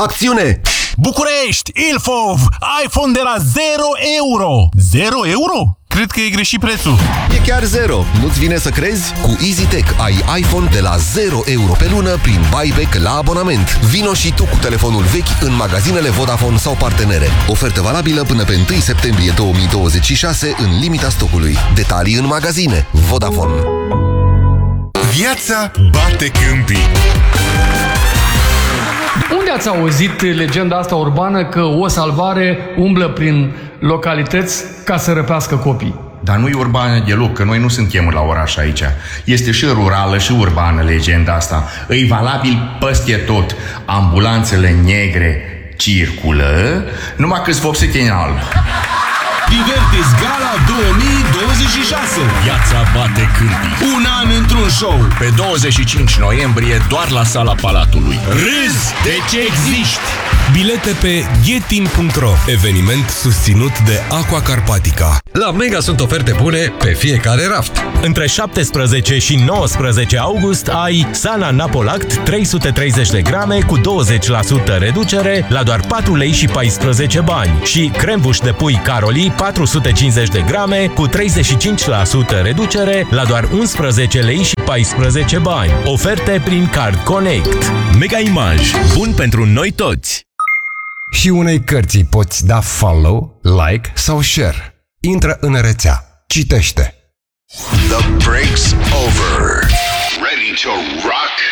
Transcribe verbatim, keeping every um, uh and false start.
Acțiune! București, Ilfov, iPhone de la zero euro. zero euro? Cred că e greșit prețul. E chiar zero. Nu-ți vine să crezi? Cu EasyTech ai iPhone de la zero euro pe lună prin buyback la abonament. Vino și tu cu telefonul vechi în magazinele Vodafone sau partenere. Ofertă valabilă până pe întâi septembrie două mii douăzeci și șase în limita stocului. Detalii în magazine. Vodafone. Viața bate câmpii. Unde ați auzit legenda asta urbană că o salvare umblă prin localități ca să răpească copii? Dar nu e urbană deloc, că noi nu suntem la oraș aici. Este și rurală și urbană legenda asta. E valabil peste tot. Ambulanțele negre circulă, numai că-s vopsete în alb. Divertis Gala două mii douăzeci și șase. Viața bate câmpii. Un an într-un show. Pe douăzeci și cinci noiembrie, doar la Sala Palatului. Râzi de ce existi. Bilete pe ghetin punct ro. Eveniment susținut de Aqua Carpatica. La Mega sunt oferte bune pe fiecare raft. Între șaptesprezece și nouăsprezece august ai Sana Napolact trei sute treizeci de grame cu douăzeci la sută reducere la doar patru lei și paisprezece bani și crembuș de pui Caroli patru sute cincizeci de grame cu treizeci și cinci la sută reducere la doar unsprezece lei și paisprezece bani. Oferte prin Card Connect. Mega Image. Bun pentru noi toți. Și unei cărți poți da follow, like sau share. Intră în rețea. Citește. The break's over. Ready to rock?